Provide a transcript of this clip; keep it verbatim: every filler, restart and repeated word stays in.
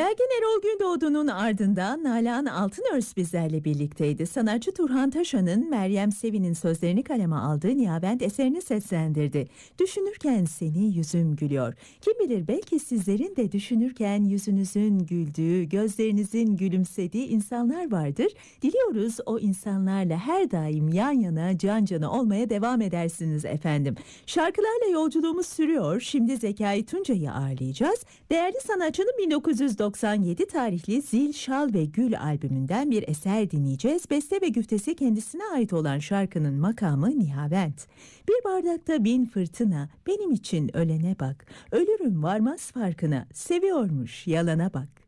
Belgin Erol Gündoğdu'nun ardından Nalan Altınörs bizlerle birlikteydi. Sanatçı Turhan Taşan'ın Meryem Sevin'in sözlerini kaleme aldığı Nihavent eserini seslendirdi. Düşünürken seni yüzüm gülüyor. Kim bilir belki sizlerin de düşünürken yüzünüzün güldüğü, gözlerinizin gülümsediği insanlar vardır. Diliyoruz o insanlarla her daim yan yana, can cana olmaya devam edersiniz efendim. Şarkılarla yolculuğumuz sürüyor. Şimdi Zekai Tuncay'ı ağırlayacağız. Değerli sanatçının bin dokuz yüz doksan yedi tarihli Zil, Şal ve Gül albümünden bir eser dinleyeceğiz. Beste ve güftesi kendisine ait olan şarkının makamı Nihavent. Bir bardakta bin fırtına, benim için ölene bak. Ölürüm varmaz farkına, seviyormuş yalana bak.